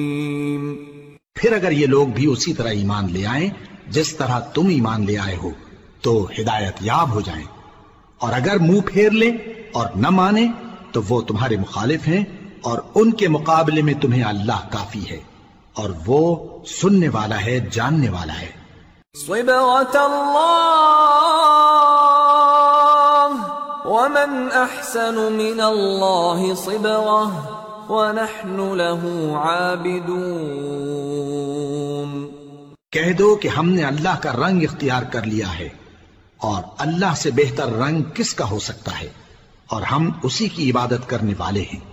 फिर अगर ये लोग भी उसी तरह ईमान ले आए जिस तरह तुम ईमान ले आए हो तो हिदायत याब हो जाएं, और अगर मुंह फेर ले और न माने तो वो तुम्हारे मुखालिफ हैं, और उनके मुकाबले में तुम्हें अल्लाह काफी है, और वो सुनने वाला है, जानने वाला है। वमन अहसनु मिनल्लाहि सिबगह वनहनु लहू आबिदून। कह दो कि हमने अल्लाह का रंग इख्तियार कर लिया है, और अल्लाह से बेहतर रंग किसका हो सकता है, और हम उसी की इबादत करने वाले हैं।